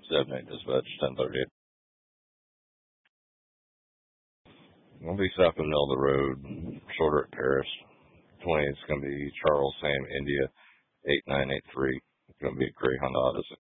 7-8 dispatch, 1038. I'll be stopping in the middle of the road, shorter at Paris. 20 is going to be Charles Sam India 8983. It's going to be a gray Honda Odyssey.